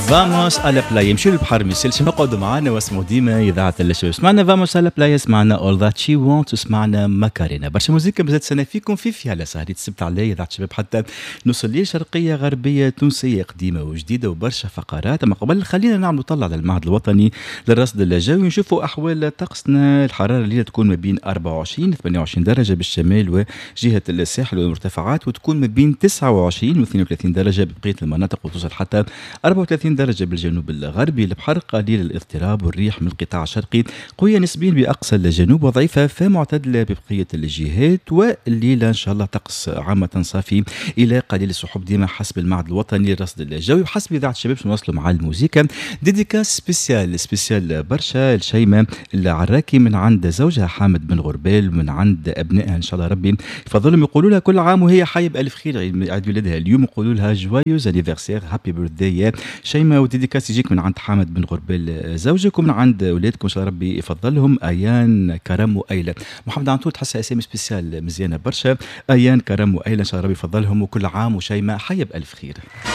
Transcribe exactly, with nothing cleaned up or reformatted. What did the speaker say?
فاموس على بلاي يمشي البحر ما يسالش نقعدوا معانا واسمعوا ديما اذاعه الشباب. سمعنا فاموس على بلاي، سمعنا اول ذات شي وونت، وسمعنا ماكارينا. برشا موسيقى مازالت سنه فيكم في في على سهرية السبت على اذاعه الشباب حتى نوصل ليه شرقيه غربيه تونسيه قديمه وجديده وبرشا فقرات. اما قبل خلينا نعملوا طلع على المعهد الوطني للرصد الجوي ونشوفوا احوال طقسنا. الحراره الليله تكون ما بين أربعة وعشرين ثمانية وعشرين درجه بالشمال وجهه الساحل والمرتفعات، وتكون ما بين تسعة وعشرين واثنين وثلاثين درجه ببقيه المناطق، وتوصل حتى أربعة وثلاثين درجة بالجنوب الغربي. البحر قليل الاضطراب والريح من القطاع الشرقي قوية نسبيا بأقصى الجنوب وضعيفة فمعتدلة ببقية الجهات. والليلة إن شاء الله طقس عامة صافي إلى قليل السحب ديما حسب المعهد الوطني للرصد الجوي وحسب إذاعة الشباب. نواصلوا مع الموسيقى ديديكاس سبيسيال سبيسيال برشا الشيمة العراكي من عند زوجها حامد بن غربال من عند أبنائها إن شاء الله ربي يفضلهم، يقولوا لها كل عام وهي حية بألف خير، عيد ميلادها اليوم، يقولوا لها جوايوز انيفرسير هابي بيرثداي شيماء. وديديكاس يجيك من عند حامد بن غربال زوجك ومن عند اولادكم ان شاء الله ربي يفضلهم ايان كرم وايلة. محمد عنتور تحسها اسامي سبيسيال مزيانه برشا، ايان كرم وايلة ان شاء الله ربي يفضلهم وكل عام وشيماء حيه بالف خير.